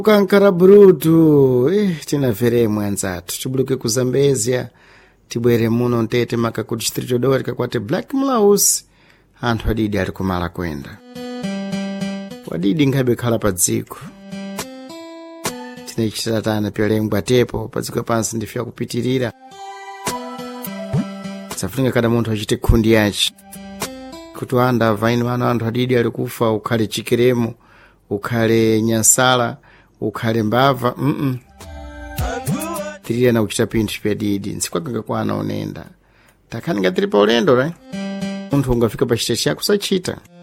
Kankara bruto, tinamveremwe anzathu tibuluke ku Zambezia tibwere muno ntete maka ku distrito dori kakwate Black Mlaus anthu adidi ali kumala kwenda wadidi nkhabe khala pa dziko tinaichitatana pyalengwa tepo pa dziko pansi ndifika kupitirira safunika kada munthu achite khundi yace kuti wanda vaini vano anthu adidi ali kufa ukhale chikeremo ukhale nyansala ukhale mbava tirira na kuchita pinthu pyadidi nsikwakanga kwana unenda takhani ngatiri pa ulendo munthu ungafika pa chita chako sachita